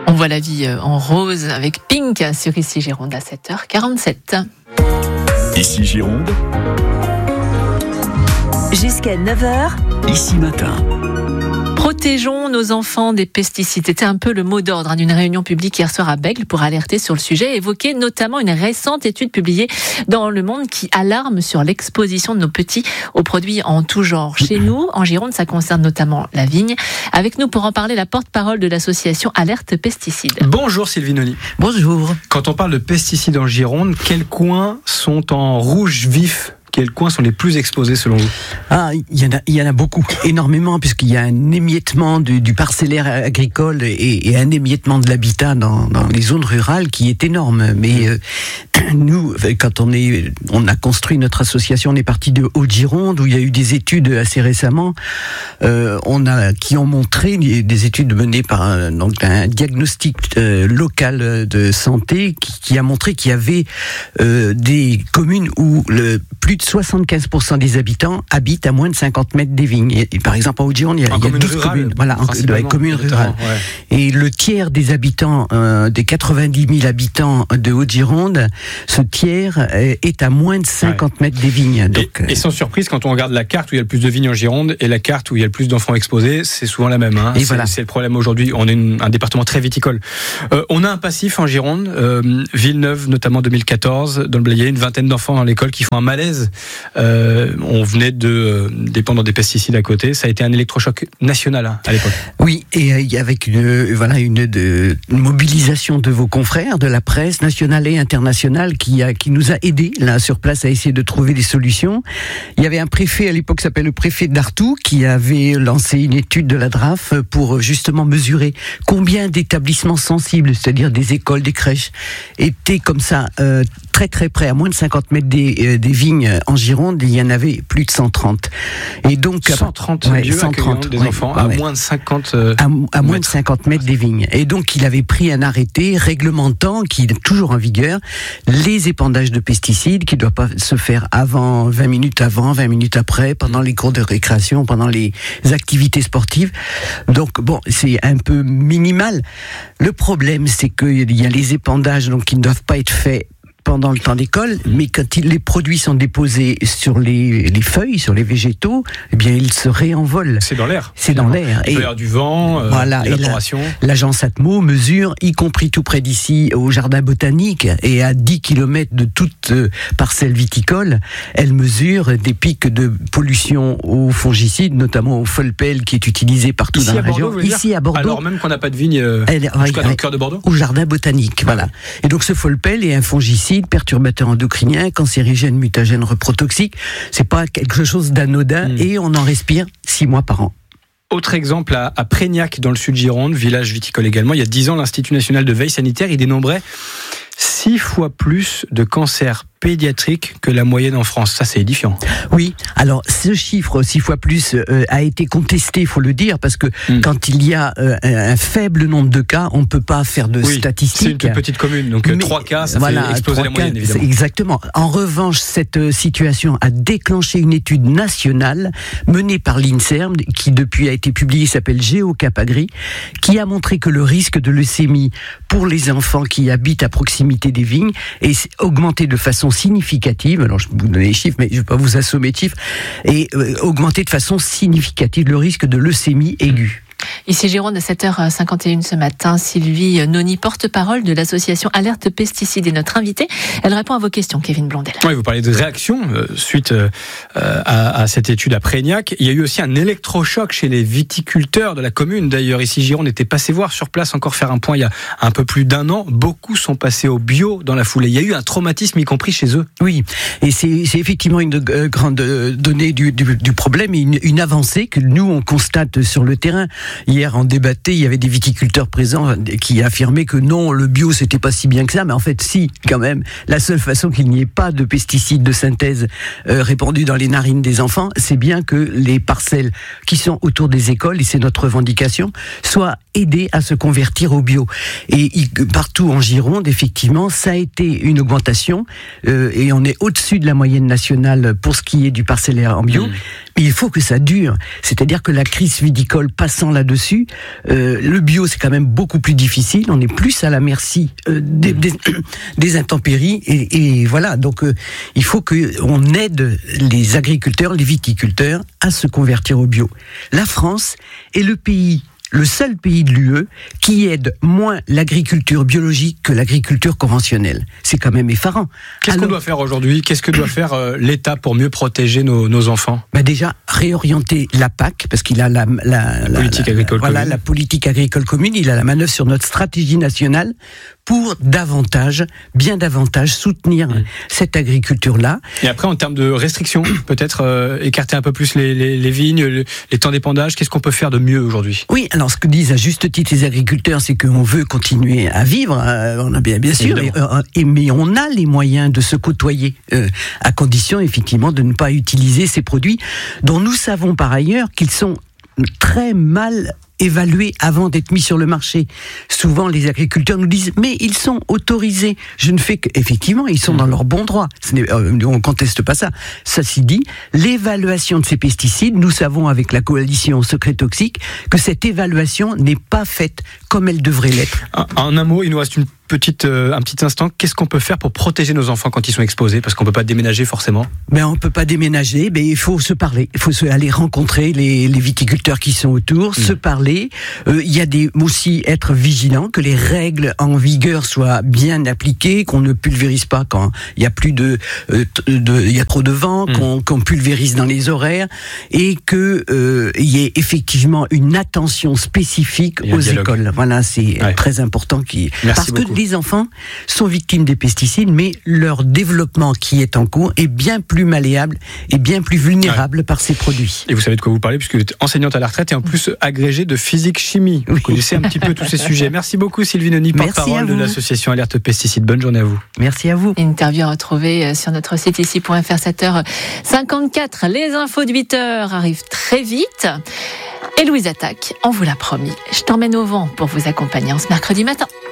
On voit la vie en rose avec Pink sur Ici Gironde à 7h47. Ici Gironde. Jusqu'à 9h. Ici Matin. Protégeons nos enfants des pesticides. C'était un peu le mot d'ordre d'une réunion publique hier soir à Bègles pour alerter sur le sujet et évoquer notamment une récente étude publiée dans Le Monde qui alarme sur l'exposition de nos petits aux produits en tout genre. Chez nous, en Gironde, ça concerne notamment la vigne. Avec nous pour en parler, la porte-parole de l'association Alerte Pesticides. Bonjour Sylvie Noli. Bonjour. Quand on parle de pesticides en Gironde, quels coins sont en rouge vif ? Quels coins sont les plus exposés selon vous ? Il y en a beaucoup, énormément, puisqu'il y a un émiettement du parcellaire agricole et un émiettement de l'habitat dans les zones rurales qui est énorme. Mais nous, quand on a construit notre association, on est parti de Haute-Gironde, où il y a eu des études assez récemment, qui ont montré, des études menées par un diagnostic local de santé, qui a montré qu'il y avait des communes où plus de 75% des habitants habitent à moins de 50 mètres des vignes. Et par exemple, en Haute-Gironde, il y a 12 communes. Voilà, dans les communes rurales. Ouais. Et le tiers des habitants, des 90 000 habitants de Haute-Gironde, ce tiers est à moins de 50 mètres des vignes. Donc, et sans surprise, quand on regarde la carte où il y a le plus de vignes en Gironde et la carte où il y a le plus d'enfants exposés, c'est souvent la même. Et voilà. C'est le problème aujourd'hui. On est un département très viticole. On a un passif en Gironde, Villeneuve, notamment 2014, dans le Blayais, une vingtaine d'enfants dans l'école qui font un malaise. On venait de dépendre des pesticides à côté. Ça a été un électrochoc national à l'époque. Oui, et avec une mobilisation de vos confrères de la presse nationale et internationale qui nous a aidés là sur place à essayer de trouver des solutions. Il y avait un préfet à l'époque qui s'appelle le préfet d'Artoux qui avait lancé une étude de la DRAF pour justement mesurer combien d'établissements sensibles, c'est-à-dire des écoles, des crèches, étaient comme ça très très près, à moins de 50 mètres des vignes en Gironde. Il y en avait plus de 130. Et donc 130 lieux accueillant des enfants à moins de 50 à moins de 50 mètres des vignes. Et donc il avait pris un arrêté réglementant qui est toujours en vigueur les épandages de pesticides qui ne doivent pas se faire 20 minutes avant, 20 minutes après, pendant les cours de récréation, pendant les activités sportives. Donc bon, c'est un peu minimal. Le problème, c'est qu'il y a les épandages qui ne doivent pas être faits pendant le temps d'école, mais quand les produits sont déposés sur les feuilles, sur les végétaux, eh bien ils se réenvolent. C'est dans l'air. C'est dans l'air. Il peut y avoir du vent, l'évaporation. L'agence Atmo mesure, y compris tout près d'ici, au jardin botanique, et à 10 km de toute parcelle viticole, elle mesure des pics de pollution aux fongicides, notamment au folpel qui est utilisé partout ici dans la Bordeaux, région. Ici à Bordeaux. Alors même qu'on n'a pas de vigne jusqu'à dans le cœur de Bordeaux. Au jardin botanique, voilà. Et donc ce folpel est un fongicide perturbateur endocrinien, cancérigène, mutagène, reprotoxique. C'est pas quelque chose d'anodin et on en respire 6 mois par an. Autre exemple à Prégnac dans le sud Gironde, village viticole également. Il y a 10 ans, l'Institut national de veille sanitaire, il dénombrait 6 fois plus de cancers pédiatriques que la moyenne en France. Ça, c'est édifiant. Oui, alors ce chiffre 6 fois plus a été contesté, il faut le dire, parce que quand il y a un faible nombre de cas, on ne peut pas faire de statistiques. C'est une toute petite commune, donc 3 cas, ça fait exploser la moyenne, évidemment. Exactement. En revanche, cette situation a déclenché une étude nationale menée par l'INSERM, qui depuis a été publiée, s'appelle GeoCapAgri, qui a montré que le risque de leucémie pour les enfants qui habitent à proximité des vignes est augmenté de façon significative. Alors je vais vous donner les chiffres, mais je ne vais pas vous assommer de chiffres. Et augmenter de façon significative le risque de leucémie aiguë. Ici Gironde à 7h51 ce matin, Sylvie Noni, porte-parole de l'association Alerte Pesticides, est notre invitée. Elle répond à vos questions, Kevin Blondel. Oui, vous parlez de réaction suite à cette étude à Prégnac. Il y a eu aussi un électrochoc chez les viticulteurs de la commune. D'ailleurs, ici Gironde était passé voir sur place, encore faire un point il y a un peu plus d'1 an. Beaucoup sont passés au bio dans la foulée. Il y a eu un traumatisme, y compris chez eux. Oui, et c'est effectivement une grande donnée du problème et une avancée que nous, on constate sur le terrain. Hier, on débattait, il y avait des viticulteurs présents qui affirmaient que non, le bio, c'était pas si bien que ça, mais en fait, si, quand même. La seule façon qu'il n'y ait pas de pesticides de synthèse répandus dans les narines des enfants, c'est bien que les parcelles qui sont autour des écoles, et c'est notre revendication, soient aider à se convertir au bio. Et partout en Gironde, effectivement, ça a été une augmentation et on est au-dessus de la moyenne nationale pour ce qui est du parcellaire en bio. Mais il faut que ça dure. C'est-à-dire que la crise viticole passant là-dessus, le bio c'est quand même beaucoup plus difficile. On est plus à la merci des intempéries et voilà. Donc il faut que on aide les agriculteurs, les viticulteurs à se convertir au bio. La France est le seul pays de l'UE qui aide moins l'agriculture biologique que l'agriculture conventionnelle. C'est quand même effarant. Qu'est-ce qu'on doit faire aujourd'hui ? Qu'est-ce que doit faire l'État pour mieux protéger nos enfants ? Déjà, réorienter la PAC, parce qu'il a la politique agricole commune. Voilà, la politique agricole commune, il a la manœuvre sur notre stratégie nationale pour bien davantage soutenir cette agriculture-là. Et après, en termes de restrictions, peut-être écarter un peu plus les vignes, les temps d'épandage, qu'est-ce qu'on peut faire de mieux aujourd'hui ? Oui, alors ce que disent à juste titre les agriculteurs, c'est qu'on veut continuer à vivre, on a bien sûr, mais on a les moyens de se côtoyer, à condition effectivement de ne pas utiliser ces produits dont nous savons par ailleurs qu'ils sont très mal évalués avant d'être mis sur le marché. Souvent, les agriculteurs nous disent « mais ils sont autorisés ». Je ne fais que... Effectivement, ils sont dans leur bon droit. On ne conteste pas ça. Ceci dit, l'évaluation de ces pesticides, nous savons avec la coalition Secret Toxique que cette évaluation n'est pas faite comme elle devrait l'être. En un mot, il nous reste un petit instant. Qu'est-ce qu'on peut faire pour protéger nos enfants quand ils sont exposés ? Parce qu'on ne peut pas déménager forcément. On ne peut pas déménager, mais il faut se parler. Il faut aller rencontrer les viticulteurs qui sont autour, se parler. Il y a aussi être vigilant, que les règles en vigueur soient bien appliquées, qu'on ne pulvérise pas quand il y a il y a trop de vent, qu'on pulvérise dans les horaires, et que il y ait effectivement une attention spécifique aux écoles. Voilà, c'est très important. Parce que les enfants sont victimes des pesticides, mais leur développement qui est en cours est bien plus malléable et bien plus vulnérable par ces produits. Et vous savez de quoi vous parlez, puisque vous êtes enseignante à la retraite et en plus agrégée de physique-chimie. Vous connaissez un petit peu tous ces sujets. Merci beaucoup Sylvie Nony, porte-parole de l'association Alerte Pesticides. Bonne journée à vous. Merci à vous. Interview à retrouver sur notre site ici.fr, 7h54. Les infos de 8h arrivent très vite. Et Louise Attaque, on vous l'a promis, je t'emmène au vent pour vous accompagner en ce mercredi matin.